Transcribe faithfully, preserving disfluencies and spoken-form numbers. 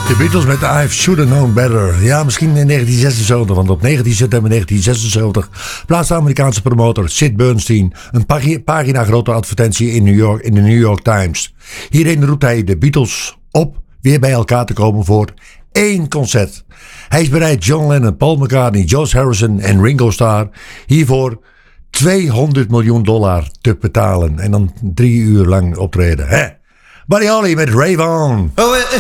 De Beatles met I've Should Have Known Better. Ja, misschien in negentien zesenzeventig, want op negentien september negentien zesenzeventig plaatst de Amerikaanse promotor Sid Bernstein een pagi- pagina grote advertentie in, New York, in de New York Times. Hierin roept hij de Beatles op weer bij elkaar te komen voor één concert. Hij is bereid John Lennon, Paul McCartney, George Harrison en Ringo Starr hiervoor tweehonderd miljoen dollar te betalen. En dan drie uur lang optreden. Hè? Buddy Holly met Rave On.